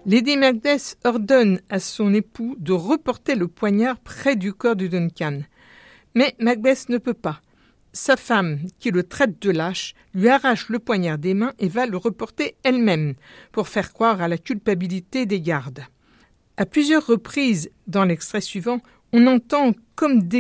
Lady Macbeth ordonne à son époux de reporter le poignard près du corps de Duncan. Mais Macbeth ne peut pas. Sa femme, qui le traite de lâche, lui arrache le poignard des mains et va le reporter elle-même, pour faire croire à la culpabilité des gardes. À plusieurs reprises, dans l'extrait suivant, on entend comme des